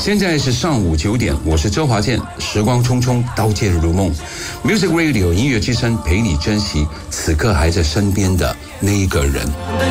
现在是上午9点，我是周华健。时光匆匆，刀剑如梦。Music Radio 音乐之声，陪你珍惜此刻还在身边的那一个人。